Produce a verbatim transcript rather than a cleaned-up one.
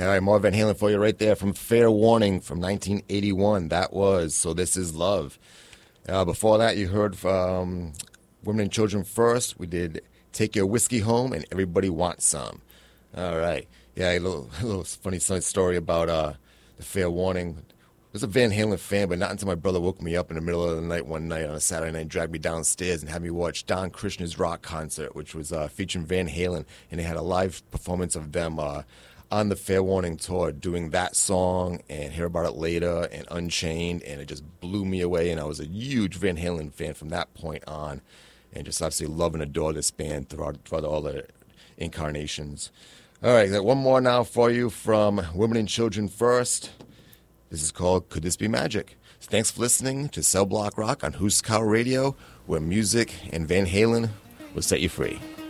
All right, more Van Halen for you right there from Fair Warning from nineteen eighty-one. That was So This Is Love. Uh, before that, you heard from Women and Children First. We did Take Your Whiskey Home and Everybody Wants Some. All right. Yeah, a little, a little funny story about uh, the Fair Warning. I was a Van Halen fan, but not until my brother woke me up in the middle of the night one night on a Saturday night, dragged me downstairs and had me watch Don Krishna's rock concert, which was uh, featuring Van Halen, and they had a live performance of them uh, on the Fair Warning tour doing that song and Hear About It Later and Unchained, and it just blew me away, and I was a huge Van Halen fan from that point on, and just obviously love and adore this band throughout, throughout all the incarnations. All right, got one more now for you from Women and Children First. This is called Could This Be Magic? So thanks for listening to Cell Block Rock on Who's Cow Radio, where music and Van Halen will set you free.